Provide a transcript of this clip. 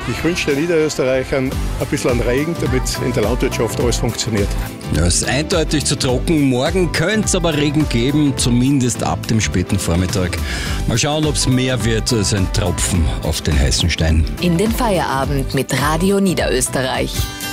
Ich wünsche den Niederösterreichern ein bisschen an Regen, damit in der Landwirtschaft alles funktioniert. Ja, es ist eindeutig zu trocken. Morgen könnte es aber Regen geben, zumindest ab dem späten Vormittag. Mal schauen, ob es mehr wird als ein Tropfen auf den heißen Stein. In den Feierabend mit Radio Niederösterreich.